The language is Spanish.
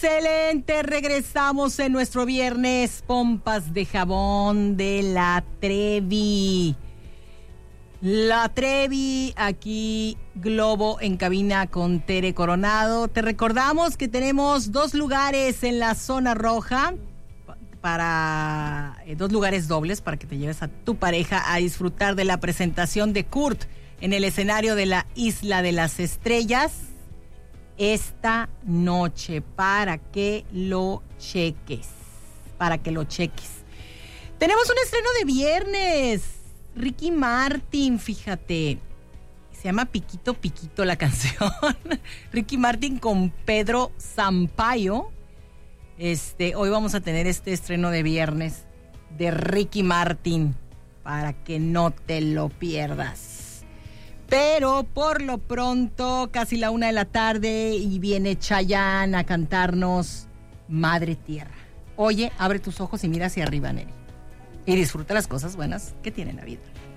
Excelente, regresamos en nuestro viernes Pompas de Jabón de La Trevi. La Trevi, aquí Globo en cabina con Tere Coronado. Te recordamos que tenemos 2 lugares en la zona roja, para 2 lugares dobles para que te lleves a tu pareja a disfrutar de la presentación de Kurt en el escenario de la Isla de las Estrellas esta noche, para que lo cheques. Tenemos un estreno de viernes. Ricky Martin, fíjate. Se llama Piquito Piquito la canción. Ricky Martin con Pedro Sampaio. Hoy vamos a tener este estreno de viernes de Ricky Martin para que no te lo pierdas. Pero por lo pronto, casi la 1 p.m, y viene Chayanne a cantarnos Madre Tierra. Oye, abre tus ojos y mira hacia arriba, Neri, y disfruta las cosas buenas que tiene la vida.